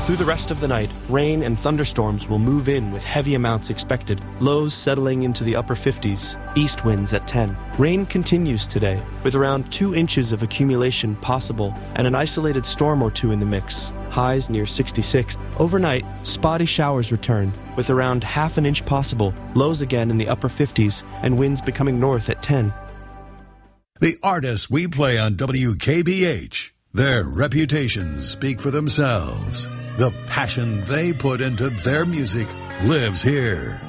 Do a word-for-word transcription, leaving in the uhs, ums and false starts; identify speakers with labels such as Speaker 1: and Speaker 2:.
Speaker 1: Through the rest of the night, rain and thunderstorms will move in with heavy amounts expected, lows settling into the upper fifties, east winds at ten. Rain continues today, with around two inches of accumulation possible and an isolated storm or two in the mix, highs near sixty-six. Overnight, spotty showers return, with around half an inch possible, lows again in the upper fifties, and winds becoming north at ten.
Speaker 2: The artists we play on W K B H, their reputations speak for themselves. The passion they put into their music lives here.